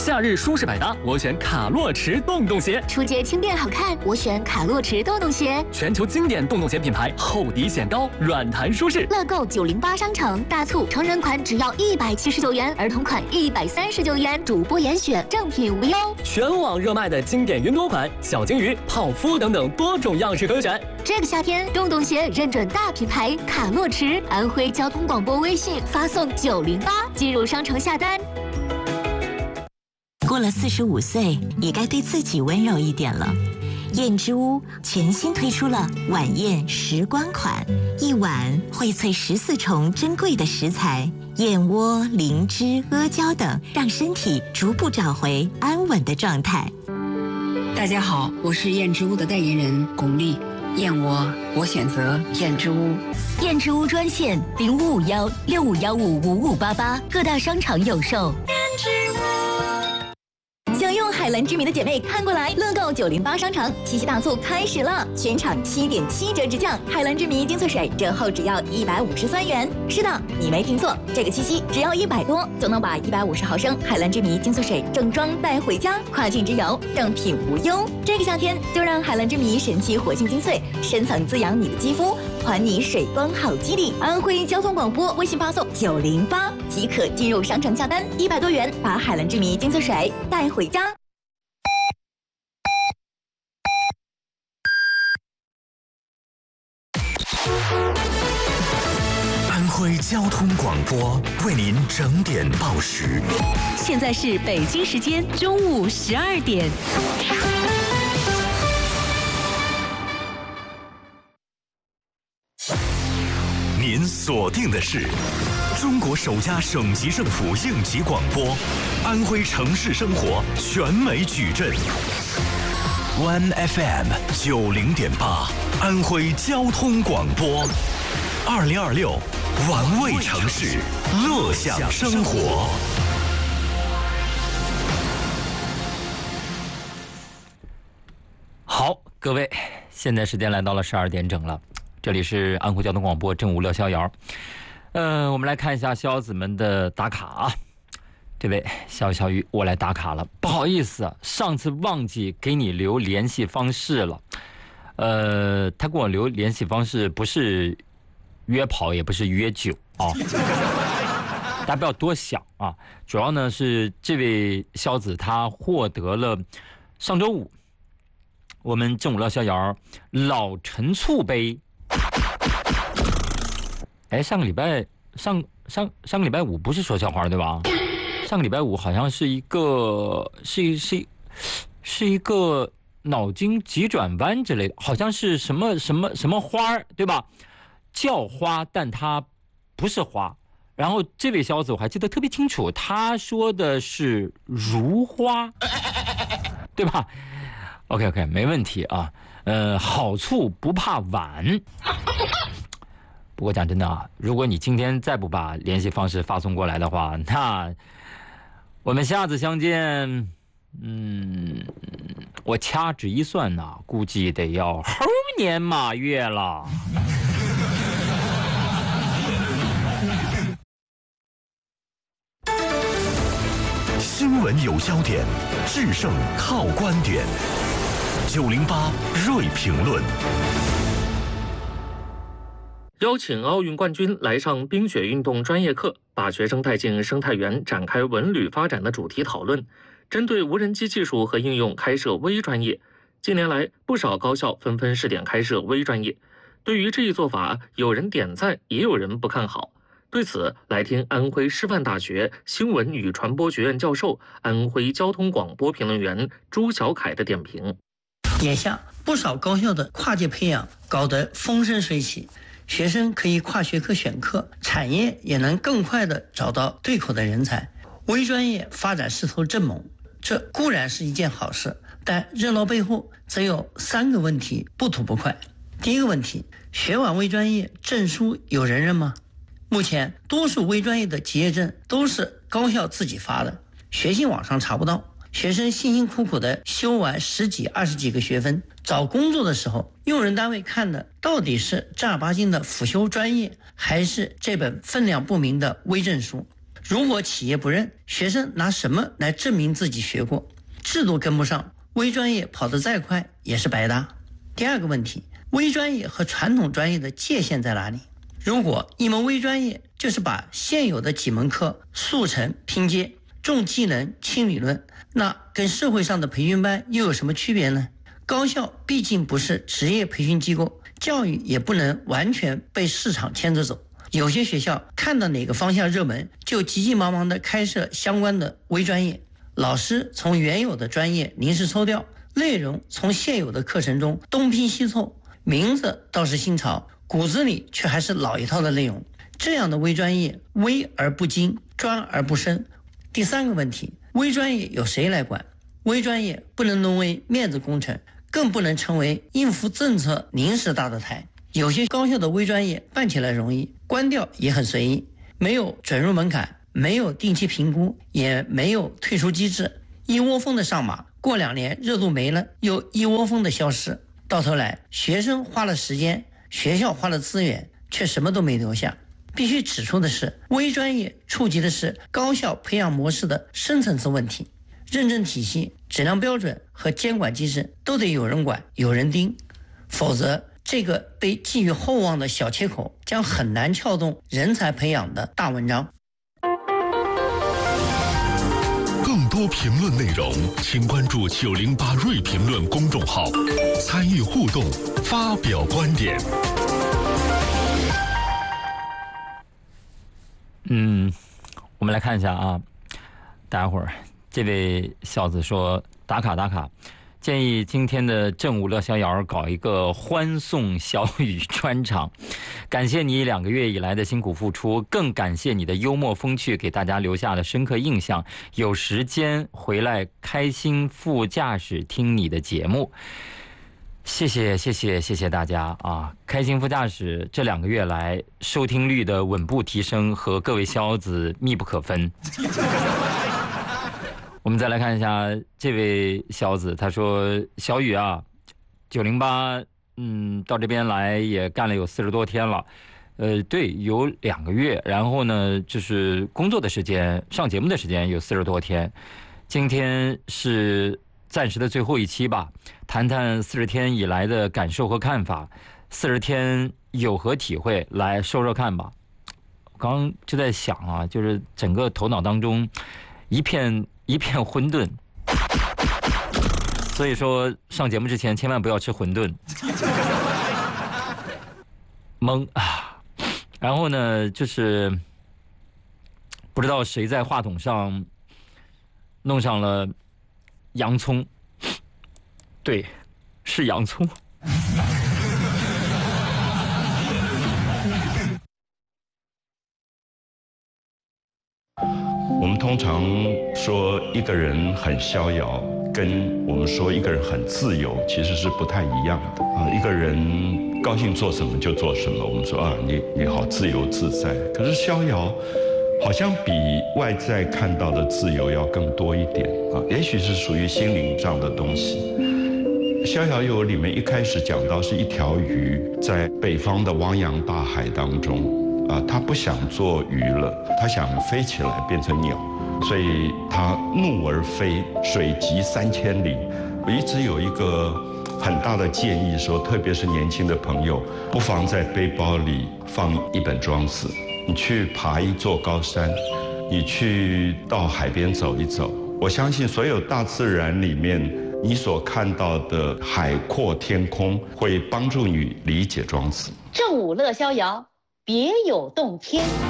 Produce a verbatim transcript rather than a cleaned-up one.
夏日舒适百搭，我选卡洛驰洞洞鞋。 出街轻便好看，我选卡洛驰洞洞鞋。 全球经典洞洞鞋品牌，厚底显高，软弹舒适。 乐购九零八商城大促，成人款只要一百七十九元，儿童款一百三十九元，主播严选，正品无忧。 全网热卖的经典云朵款、小金鱼、泡芙等等多种样式可选。 这个夏天，洞洞鞋认准大品牌卡洛驰，安徽交通广播微信发送九零八进入商城下单。 过了四十五岁，也该对自己温柔一点了。燕之屋全新推出了晚宴时光款，一碗荟萃十四重珍贵的食材，燕窝、灵芝、阿胶等，让身体逐步找回安稳的状态。 大家好，我是燕之屋的代言人巩俐。燕窝，我选择燕之屋。 燕之屋专线零五五幺六五幺五五五八八，各大商场有售。燕之屋。享用海蓝之谜的姐妹看过来，乐购九零八商城七夕大促开始了，全场七点七折直降，海蓝之谜精粹水折后只要一百五十三元。是的，你没听错，这个七夕只要一百多就能把一百五十毫升海蓝之谜精粹水正装带回家，跨境之游正品无忧。这个夏天就让海蓝之谜神奇活性精粹深层滋养你的肌肤，还你水光好肌理。安徽交通广播微信发送九零八即可进入商城下单，一百多元把海蓝之谜精粹水带回家。 安徽交通广播为您整点报时。 现在是北京时间中午十二点。 您锁定的是中国首家省级政府应急广播，安徽城市生活全美矩阵。One F M 九零点八，安徽交通广播，二零二六，玩味城市，乐享生活。 好，各位，现在时间来到了十二点整了，这里是安徽交通广播正午乐逍遥。呃，我们来看一下逍子们的打卡啊。这位小小雨，我来打卡了，不好意思啊，上次忘记给你留联系方式了。呃，他给我留联系方式不是约跑，也不是约酒啊，大家不要多想啊。主要呢是这位逍子他获得了上周五我们正午乐逍遥老陈醋杯。哎，上个礼拜上上上个礼拜五不是说笑话对吧？上个礼拜五好像是一个是是是一个脑筋急转弯之类的，好像是什么什么什么花对吧？叫花，但它不是花。然后这位小子我还记得特别清楚，他说的是如花，对吧 ？OK OK， 没问题啊。呃，好处不怕晚。不过讲真的啊，如果你今天再不把联系方式发送过来的话，那我们下次相见，嗯，我掐指一算呐、啊，估计得要猴年马月了。 新闻有焦点，制胜靠观点。九零八锐评论。 邀请奥运冠军来上冰雪运动专业课，把学生带进生态园，展开文旅发展的主题讨论。针对无人机技术和应用开设微专业，近年来不少高校纷纷试点开设微专业。对于这一做法，有人点赞，也有人不看好。对此，来听安徽师范大学新闻与传播学院教授、安徽交通广播评论员朱小凯的点评。 眼下，不少高校的跨界培养搞得风生水起。学生可以跨学科选课，产业也能更快地找到对口的人才，微专业发展势头正猛，这固然是一件好事，但热闹背后则有三个问题不吐不快。第一个问题，学完微专业证书有人认吗？目前多数微专业的结业证都是高校自己发的，学信网上查不到。学生辛辛苦苦的修完十几二十几个学分，找工作的时候，用人单位看的到底是正儿八经的辅修专业，还是这本分量不明的微证书？ 如果企业不认，学生拿什么来证明自己学过？制度跟不上，微专业跑得再快也是白搭。第二个问题，微专业和传统专业的界限在哪里？如果一门微专业就是把现有的几门课速成拼接，重技能轻理论，那跟社会上的培训班又有什么区别呢？高校毕竟不是职业培训机构，教育也不能完全被市场牵着走。有些学校看到哪个方向热门，就急急忙忙地开设相关的微专业，老师从原有的专业临时抽调，内容从现有的课程中东拼西凑，名字倒是新潮，骨子里却还是老一套的内容。这样的微专业微而不精，专而不深。第三个问题，微专业由谁来管？微专业不能沦为面子工程，更不能成为应付政策临时搭的台。有些高校的微专业办起来容易，关掉也很随意，没有准入门槛，没有定期评估，也没有退出机制，一窝蜂的上马，过两年热度没了，又一窝蜂的消失，到头来学生花了时间，学校花了资源，却什么都没留下。必须指出的是，微专业触及的是高校培养模式的深层次问题，认证体系、质量标准和监管机制都得有人管、有人盯，否则这个被寄予厚望的小切口将很难撬动人才培养的大文章。 更多评论内容，请关注九零八锐评论公众号，参与互动，发表观点。 嗯，我们来看一下啊，大家伙儿，这位小子说打卡打卡。建议今天的正午乐逍遥搞一个欢送小雨专场，感谢你两个月以来的辛苦付出，更感谢你的幽默风趣给大家留下了深刻印象。有时间回来开心副驾驶听你的节目，谢谢谢谢谢谢大家啊！开心副驾驶这两个月来收听率的稳步提升和各位逍子密不可分。我们再来看一下这位小子，他说：“小雨啊，九零八，嗯，到这边来也干了有四十多天了，呃，对，有两个月。然后呢，就是工作的时间、上节目的时间有四十多天。今天是暂时的最后一期吧，谈谈四十天以来的感受和看法，四十天有何体会，来说说看吧。”我刚刚就在想啊，就是整个头脑当中一片。一片混沌，所以说上节目之前千万不要吃馄饨。懵啊！然后呢，就是不知道谁在话筒上弄上了洋葱，对，是洋葱。 我们通常说一个人很逍遥，跟我们说一个人很自由其实是不太一样的啊。一个人高兴做什么就做什么，我们说啊，你你好自由自在。可是逍遥好像比外在看到的自由要更多一点啊，也许是属于心灵上的东西。逍遥游里面一开始讲到是一条鱼在北方的汪洋大海当中。啊，他不想做鱼了，他想飞起来变成鸟，所以他怒而飞，水急三千里。我一直有一个很大的建议说，特别是年轻的朋友，不妨在背包里放一本庄子，你去爬一座高山，你去到海边走一走。我相信所有大自然里面你所看到的海阔天空，会帮助你理解庄子。 正午乐逍遥，别有洞天。